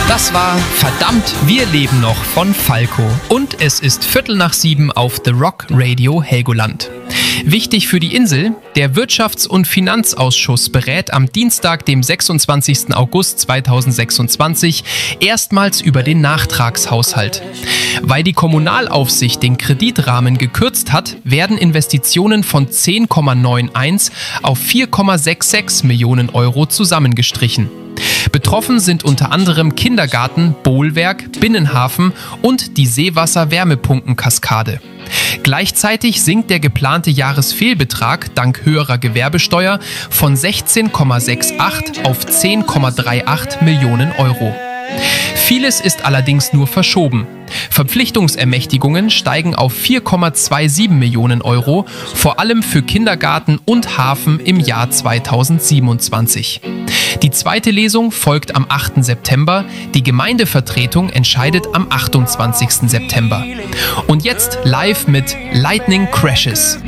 Das war Verdammt, wir leben noch von Falco. Und es ist 6:15 auf The Rock Radio Helgoland. Wichtig für die Insel: Der Wirtschafts- und Finanzausschuss berät am Dienstag, dem 26. August 2026, erstmals über den Nachtragshaushalt. Weil die Kommunalaufsicht den Kreditrahmen gekürzt hat, werden Investitionen von 10,91 auf 4,66 Millionen Euro zusammengestrichen. Betroffen sind unter anderem Kindergarten, Bohlwerk, Binnenhafen und die Seewasser-Wärmepumpenkaskade. Gleichzeitig sinkt der geplante Jahresfehlbetrag dank höherer Gewerbesteuer von 16,68 auf 10,38 Millionen Euro. Vieles ist allerdings nur verschoben. Verpflichtungsermächtigungen steigen auf 4,27 Millionen Euro, vor allem für Kindergarten und Hafen im Jahr 2027. Die zweite Lesung folgt am 8. September, die Gemeindevertretung entscheidet am 28. September. Und jetzt live mit Lightning Crashes.